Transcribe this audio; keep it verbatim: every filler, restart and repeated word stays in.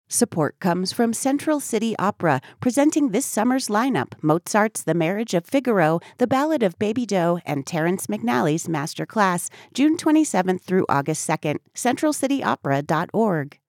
Support comes from Central City Opera, presenting this summer's lineup: Mozart's The Marriage of Figaro, The Ballad of Baby Doe, and Terrence McNally's Master Class, June twenty-seventh through August second. central city opera dot org.